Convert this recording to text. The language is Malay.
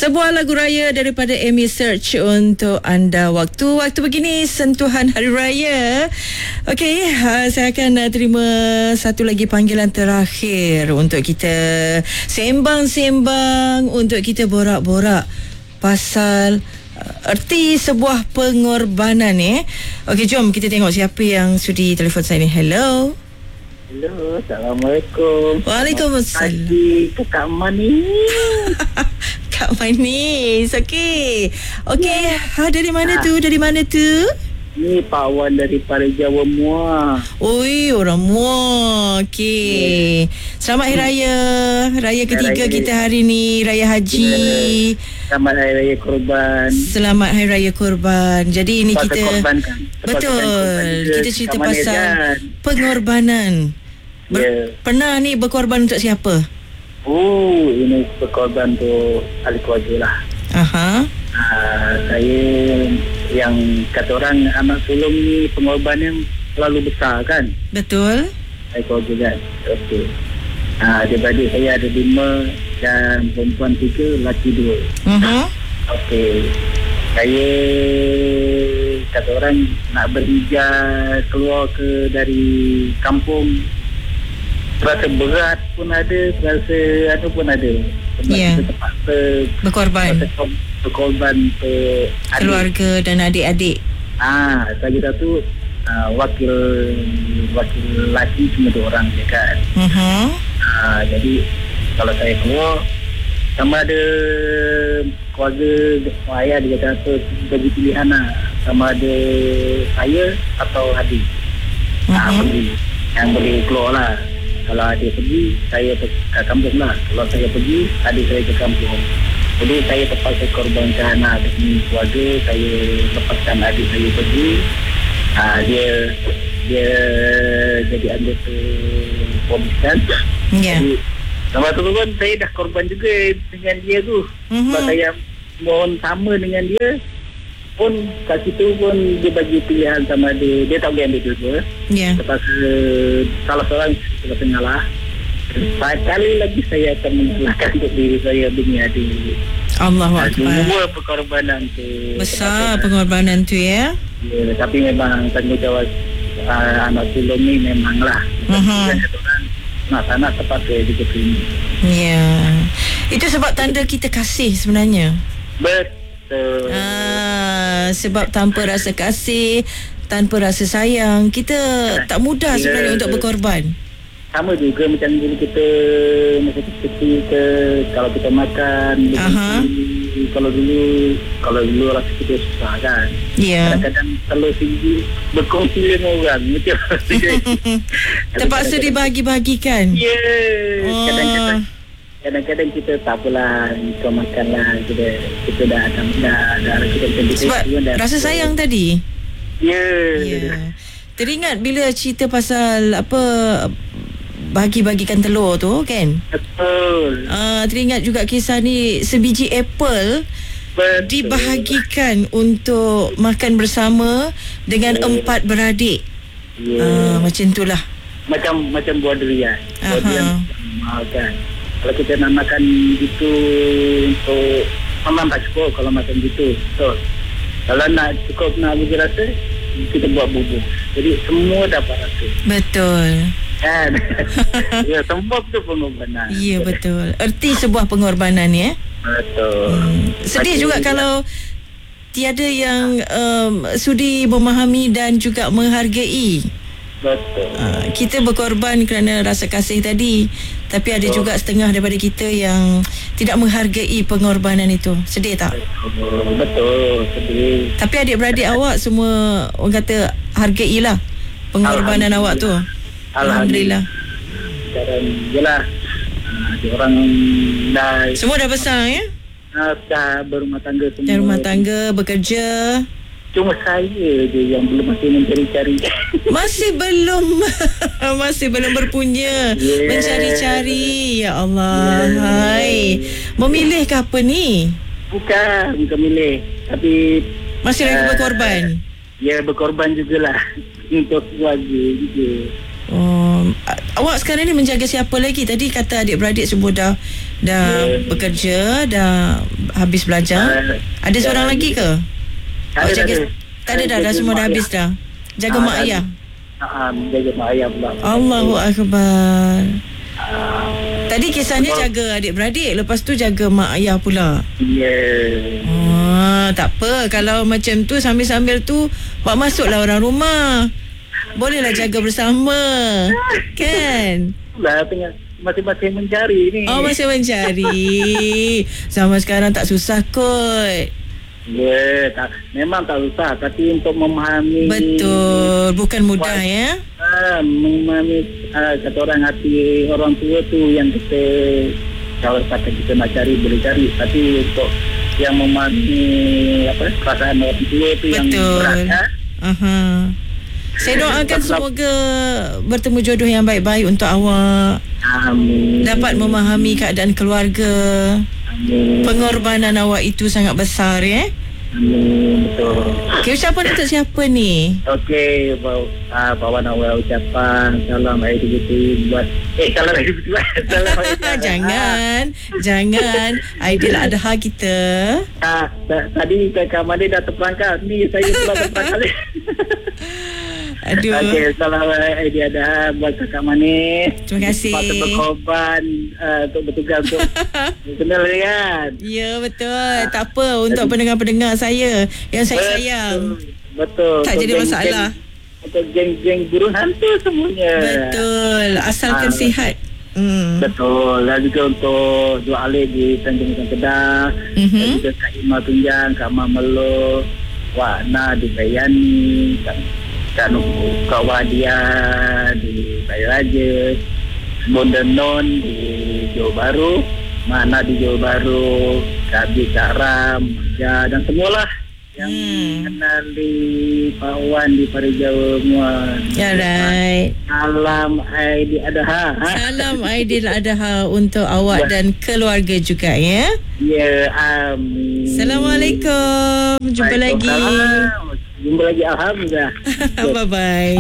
Sebuah lagu raya daripada Amy Search untuk anda. Waktu begini sentuhan hari raya. Okey, saya akan terima satu lagi panggilan terakhir untuk kita sembang-sembang, untuk kita borak-borak pasal erti sebuah pengorbanan. Okey, jom kita tengok siapa yang sudi telefon saya ni. Hello. Hello, Assalamualaikum. Waalaikumsalam. Pagi ke Kak Mani. Kak Manis. Okey. Okey, dari mana tu? Dari mana tu? Ni Pak Wan daripada Jawa Muar. Oi, orang Muar. Okey. Selamat Hari Raya. Raya ketiga Raya. kita hari ni, Raya Haji. Selamat Hari Raya Korban. Selamat Hari Raya Korban. Jadi ini Pasal kita korban kan? betul. Korban juga. Kita cerita Kak Manis pasal kan? pengorbanan. Ya. Pernah ni berkorban untuk siapa? Ini berkorban untuk ahli keluarga lah. Aha. Saya yang kata orang anak sulung ni pengorbanan terlalu besar kan? Betul. Ahli keluarga kan? Okey. Adik-adik saya ada 5 dan perempuan 3, lelaki 2. Okey. Saya kata orang nak berhijrah keluar ke dari kampung, terasa berat pun ada, terasa ada pun ada. Sebab Ya. kita terpaksa Berkorban. berkorban ke adik. Keluarga dan adik-adik. Saya satu wakil lelaki cuma 2 orang je kan. Jadi kalau saya keluar, sama ada keluarga ayah dia kata bagi pilihan lah, sama ada saya atau adik. Pergi yang boleh keluar lah. Kalau adik pergi, saya ke kampung lah. Kalau saya pergi, adik saya ke kampung. Jadi saya terpaksa korbankan demi keluarga. Saya lepaskan adik saya pergi. Dia jadi anggota polis kan. Ya. Jadi sama tu kan saya dah korban juga dengan dia tu. Sebab saya mohon sama dengan dia pun kat situ pun dia bagi pilihan sama dia tak boleh ambil dua-dua. Ya. Terpaksa salah seorang tengah lah. Sekali lagi saya akan mengalahkan untuk diri saya demi adik. Allahu Akbar. Semua pengorbanan tu Besar pengorbanan tu ya. Ya, tapi memang tanggungjawab anak sulung ni memanglah. Kan kata orang nak tak nak terpaksa juga terima. Ya. Itu sebab tanda kita kasih sebenarnya. Betul. Sebab tanpa rasa kasih, tanpa rasa sayang, kita tak mudah sebenarnya untuk berkorban. Sama juga macam dulu kita masa kecil ke, kalau kita makan kalau dulu rasa kita susah kan. Ya. Kadang-kadang telur sendiri berkongsi dengan orang macam terpaksa dibagi-bagikan. Ya. Kadang-kadang kita tak apalah, kau makanlah, kita dah sebab rasa sayang tadi. Ya. Teringat bila cerita pasal bagi-bagikan telur tu kan. Betul. Teringat juga kisah ni, sebiji apple dibahagikan untuk makan bersama dengan 4 beradik. Macam itulah. Macam buah durian. Buah durian mahal kan. Kalau kita nak makan gitu untuk memang tak cukup kalau makan gitu. Betul. Kalau nak cukup nak bagi rasa, kita buat bubur. Jadi semua dapat rasa. Betul. Kan? Ya, semua tu pengorbanan. Ya, betul. Erti sebuah pengorbanan ya. Betul. Sedih juga kalau tiada yang sudi memahami dan juga menghargai. Betul. Kita berkorban kerana rasa kasih tadi, tapi ada juga setengah daripada kita yang tidak menghargai pengorbanan itu. Sedih tak? Betul, sedih. Tapi adik-beradik awak semua orang kata hargailah pengorbanan awak tu. Alhamdulillah. Dan jelah orang dah semua dah besar ya? Dah berumah tangga semua. Dah rumah tangga, bekerja. Cuma saya je yang belum masih mencari-cari. Masih belum berpunya. Mencari-cari. Ya Allah. Hai. Memilih ke apa ni? Bukan milih. Tapi masih lagi berkorban. Ya, berkorban jugalah untuk keluarga juga. Awak sekarang ni menjaga siapa lagi? Tadi kata adik-beradik semua dah bekerja, dah habis belajar. Ada seorang lagi ke? Awak jaga? Tak ada dah semua dah habis dah. Jaga mak ayah. Jaga mak ayah pula. Allahu Akbar. Tadi kisahnya jaga adik-beradik, lepas tu jaga mak ayah pula. Tak apa. Kalau macam tu sambil-sambil tu awak masuklah orang rumah. Bolehlah jaga bersama. Kan? Tengah masing-masing mencari ni. Oh, masih mencari. Zaman sekarang tak susah kot. Memang tak susah, tapi untuk memahami. Betul. Bukan mudah ya. Memahami kata orang, hati orang tua tu yang kita, kalau kata kita nak cari boleh cari, tapi untuk yang memahami perasaan orang tua tu yang berat. Saya doakan semoga bertemu jodoh yang baik-baik untuk awak. Amin. Dapat memahami keadaan keluarga. Amin. Pengorbanan awak itu sangat besar ya. Amin. Betul. Okay, ucapan untuk siapa ni? Okey, bawa awal ucapan salam Aidilfitri buat salam Aidilfitri. Jangan Aidiladha kita. Tadi Kak Madi dah terperangkap. Ni saya pula terperangkap. Aduh. Okey, salam Aidiladha buat Kakak Manis. Terima kasih. Patut berkorban untuk bertugas untuk kenal kan. Ya, betul. Tak apa, untuk pendengar-pendengar saya yang saya sayang. Betul. Tak jadi masalah. Untuk geng-geng burung hantu semuanya. Betul. Asalkan sihat. Betul. Dan juga untuk dua alih di Tanjung Kedah. Dan juga Kak Ima Tunjang, Kak Mamelo, Wak Na di Bayani, Kak Wadia di Bayar Raja, Bunda Non di Johor Bahru, Mana di Johor Bahru, Kak Abi, Kak Ram, dan semualah yang kenali Pak Wan di Parijau semua. Alright. Salam Aidiladha. Salam Aidiladha untuk awak dan keluarga juga ya. Ya, amin. Assalamualaikum. Jumpa lagi. Jumpa lagi, alhamdulillah. Bye bye.